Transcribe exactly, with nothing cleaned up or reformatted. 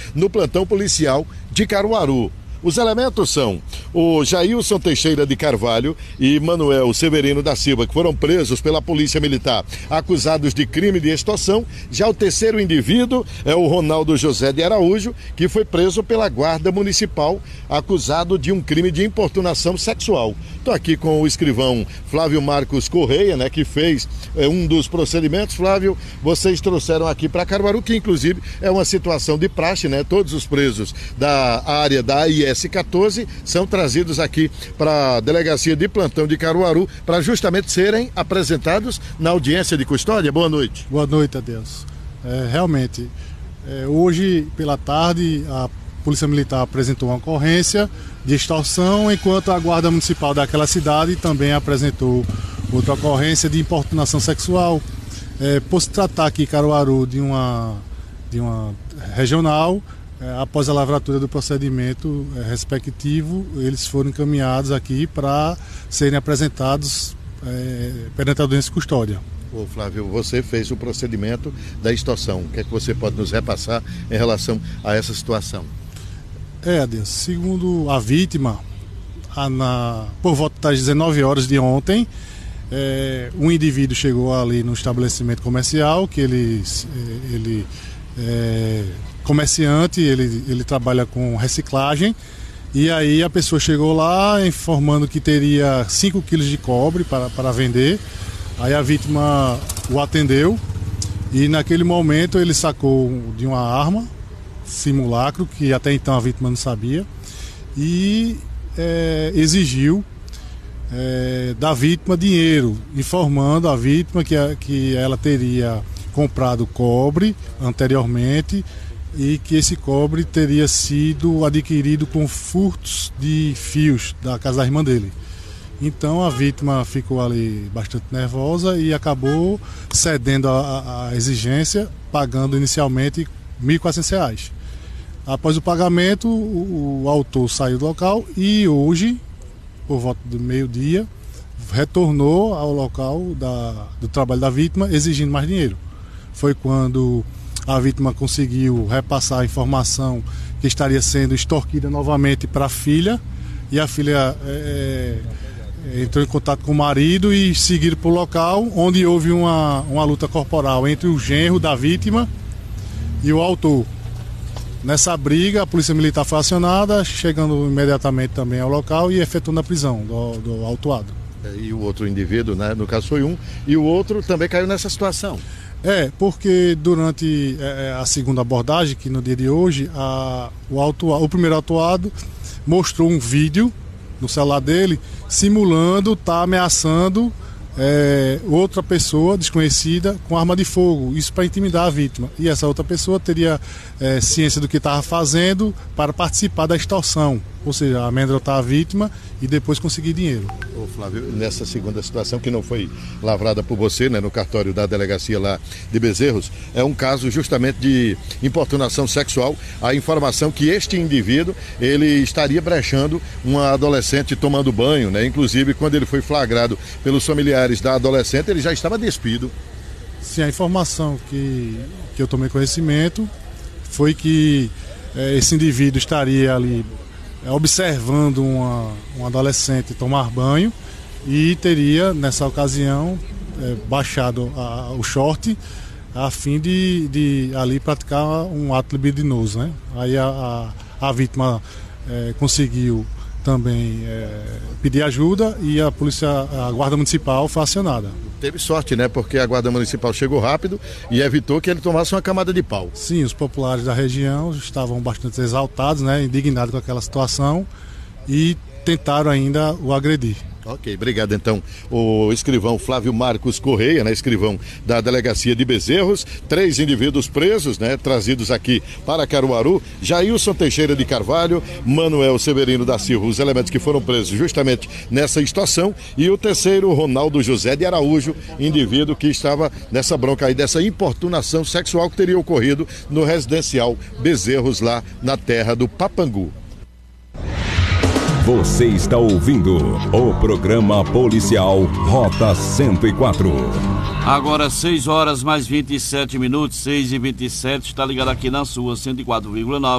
no plantão policial de Caruaru. Os elementos são o Jailson Teixeira de Carvalho e Manuel Severino da Silva, que foram presos pela Polícia Militar, acusados de crime de extorsão. Já o terceiro indivíduo é o Ronaldo José de Araújo, que foi preso pela Guarda Municipal, acusado de um crime de importunação sexual. Estou aqui com o escrivão Flávio Marcos Correia, né, que fez é, um dos procedimentos. Flávio, vocês trouxeram aqui para Caruaru, que inclusive é uma situação de praxe, né? Todos os presos da área da I S quatorze são trazidos aqui para a Delegacia de Plantão de Caruaru para justamente serem apresentados na audiência de custódia. Boa noite. Boa noite, Adeus. É, realmente, é, hoje pela tarde a Polícia Militar apresentou uma ocorrência de extorsão, enquanto a Guarda Municipal daquela cidade também apresentou outra ocorrência de importunação sexual. É, por se tratar aqui Caruaru de uma, de uma regional, é, após a lavratura do procedimento é, respectivo, eles foram encaminhados aqui para serem apresentados é, perante a audiência de custódia. Ô Flávio, você fez o procedimento da extorsão. O que é que você pode nos repassar em relação a essa situação? É, Adeus, segundo a vítima, a, na, por volta das dezenove horas de ontem, é, um indivíduo chegou ali no estabelecimento comercial, que ele, ele é comerciante, ele, ele trabalha com reciclagem, e aí a pessoa chegou lá informando que teria cinco quilos de cobre para, para vender. Aí a vítima o atendeu e naquele momento ele sacou de uma arma, simulacro, que até então a vítima não sabia, e é, exigiu é, da vítima dinheiro, informando a vítima que, a, que ela teria comprado cobre anteriormente e que esse cobre teria sido adquirido com furtos de fios da casa da irmã dele. Então a vítima ficou ali bastante nervosa e acabou cedendo a, a exigência, pagando inicialmente mil e quatrocentos reais. Após o pagamento, o, o autor saiu do local e hoje, por volta do meio-dia, retornou ao local da, do trabalho da vítima exigindo mais dinheiro. Foi quando a vítima conseguiu repassar a informação que estaria sendo extorquida novamente para a filha, e a filha é, entrou em contato com o marido e seguiram para o local onde houve uma, uma luta corporal entre o genro da vítima e o autor. Nessa briga, a Polícia Militar foi acionada, chegando imediatamente também ao local e efetuando a prisão do, do autuado. E o outro indivíduo, né, no caso foi um, e o outro também caiu nessa situação. É, porque durante é, a segunda abordagem, que no dia de hoje, a, o, autuado, o primeiro autuado mostrou um vídeo no celular dele simulando estar tá ameaçando é, outra pessoa desconhecida com arma de fogo, isso para intimidar a vítima. E essa outra pessoa teria é, ciência do que estava fazendo para participar da extorsão, ou seja, amedrontar a vítima e depois conseguir dinheiro. Ô Flávio, nessa segunda situação, que não foi lavrada por você, né, no cartório da delegacia lá de Bezerros, é um caso justamente de importunação sexual. A informação que este indivíduo, ele estaria brechando uma adolescente tomando banho, né? Inclusive, quando ele foi flagrado pelos familiares da adolescente, ele já estava despido. Sim, a informação que, que eu tomei conhecimento foi que é, esse indivíduo estaria ali é, observando uma, uma adolescente tomar banho e teria, nessa ocasião, é, baixado a, o short a fim de, de ali praticar um ato libidinoso, né? Aí a, a, a vítima é, conseguiu também é, pedir ajuda e a polícia, a Guarda Municipal foi acionada. Teve sorte, né? Porque a Guarda Municipal chegou rápido e evitou que ele tomasse uma camada de pau. Sim, os populares da região estavam bastante exaltados, né? Indignados com aquela situação e tentaram ainda o agredir. Ok, obrigado então o escrivão Flávio Marcos Correia, né, escrivão da delegacia de Bezerros. Três indivíduos presos, né, trazidos aqui para Caruaru: Jailson Teixeira de Carvalho, Manuel Severino da Silva, os elementos que foram presos justamente nessa extorsão, e o terceiro, Ronaldo José de Araújo, indivíduo que estava nessa bronca aí, dessa importunação sexual que teria ocorrido no residencial Bezerros, lá na terra do Papangu. Você está ouvindo o programa policial Rota cento e quatro. Agora seis horas mais vinte e sete minutos, seis e vinte e sete, está ligado aqui na sua cento e quatro vírgula nove.